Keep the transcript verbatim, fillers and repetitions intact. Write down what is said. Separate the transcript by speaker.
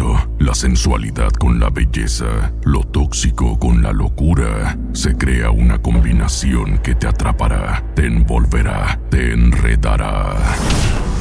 Speaker 1: perfecto, la sensualidad con la belleza, lo tóxico con la locura. Se crea una combinación que te atrapará, te envolverá, te enredará.